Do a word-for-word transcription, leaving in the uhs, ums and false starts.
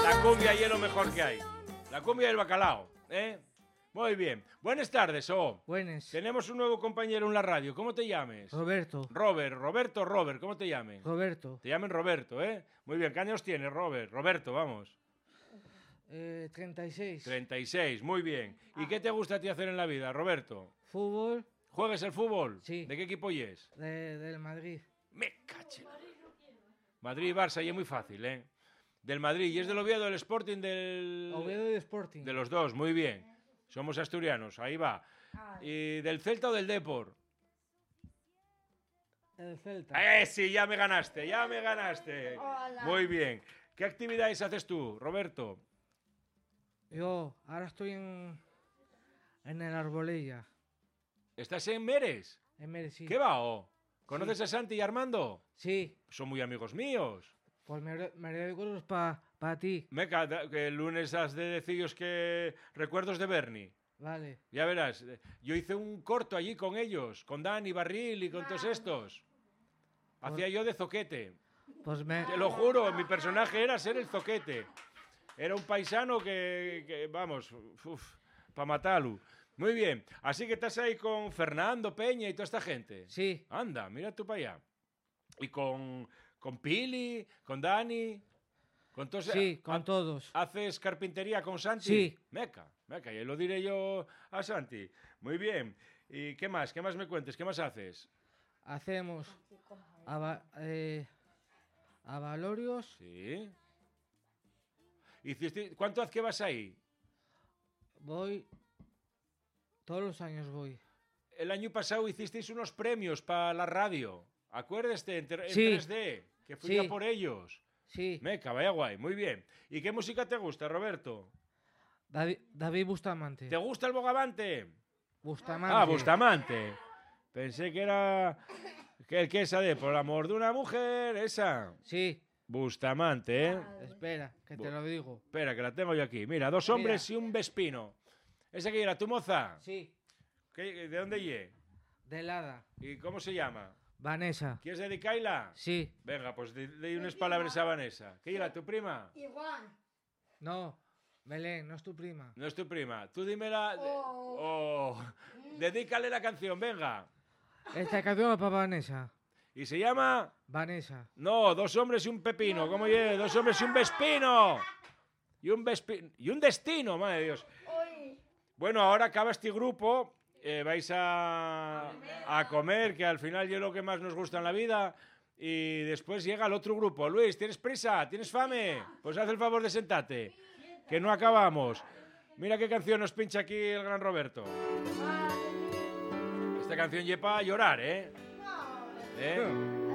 La cumbia y es lo mejor que hay. La cumbia y el bacalao, ¿eh? Muy bien. Buenas tardes, oh. Buenas. Tenemos un nuevo compañero en la radio. ¿Cómo te llames? Roberto. Robert, Roberto, Robert. ¿Cómo te llames? Roberto. Te llamen Roberto, ¿eh? Muy bien. ¿Qué años tienes, Robert? Roberto, vamos. Eh, treinta y seis. treinta y seis, muy bien. ¿Y qué te gusta a ti hacer en la vida, Roberto? Fútbol. ¿Juegas el fútbol? Sí. ¿De qué equipo es? De, del Madrid. Me caché. Madrid y Barça, y es muy fácil, ¿eh? Del Madrid. ¿Y es del Oviedo, del Sporting, del...? Oviedo y Sporting. De los dos, muy bien. Somos asturianos, ahí va. ¿Y del Celta o del Depor? El Celta. ¡Eh, sí! Ya me ganaste, ya me ganaste. Hola. Muy bien. ¿Qué actividades haces tú, Roberto? Yo ahora estoy en, en el Arbolella. ¿Estás en Meres? En Mereci. ¿Qué va, oh? ¿Conoces a Santi y Armando? Sí. Son muy amigos míos. Pues me, me dedico para pa ti. Meca, da- que el lunes has de deciros que recuerdos de Bernie. Vale. Ya verás. Yo hice un corto allí con ellos, con Dani Barril y con todos estos. Hacía yo de zoquete. Pues me... Te lo juro, mi personaje era ser el zoquete. Era un paisano que, que, vamos, para matarlo. Muy bien. Así que estás ahí con Fernando Peña y toda esta gente. Sí. Anda, mira tú para allá. Y con, con Pili, con Dani, con todos. Sí, con ha- todos. ¿Haces carpintería con Santi? Sí. Meca, meca, y lo diré yo a Santi. Muy bien. ¿Y qué más? ¿Qué más me cuentes? ¿Qué más haces? Hacemos ava- eh, avalorios. Sí. Hiciste- ¿Cuánto hace que vas ahí? Voy... Todos los años voy. El año pasado hicisteis unos premios para la radio. Acuérdate, en, ter- en Sí. tres D, que fui Sí. a por ellos. Sí. Meca, vaya guay, muy bien. ¿Y qué música te gusta, Roberto? David, David Bustamante. ¿Te gusta el Bogavante? Bustamante. Ah, Bustamante. Pensé que era... Que, que esa de Por el amor de una mujer, esa. Sí. Bustamante, ¿eh? Espera, que te Bu- lo digo. Espera, que la tengo yo aquí. Mira, dos hombres y un vespino. ¿Esa que era tu moza? Sí. ¿Qué- ¿De dónde ye? De helada. ¿Y cómo se llama? Vanessa. ¿Quieres dedicarla? Sí. Venga, pues di, di unas palabras a Vanessa. ¿Qué era tu prima? Igual. No. Belén, no es tu prima. No es tu prima. Tú dímela. de- Oh. Oh. Dedícale la canción, venga. Esta canción es para Vanessa. ¿Y se llama? Vanessa. No, dos hombres y un pepino. ¿Cómo ye? Dos hombres y un vespino. Y un vespino. Y un destino, madre de Dios. Hoy. Bueno, ahora acaba este grupo. eh, vais a, a comer, que al final es lo que más nos gusta en la vida. Y después llega el otro grupo. Luis, ¿tienes prisa? ¿Tienes fame? Pues haz el favor de sentarte. Que no acabamos. Mira qué canción nos pincha aquí el gran Roberto. Esta canción lleva a llorar, ¿eh? No. ¿Eh?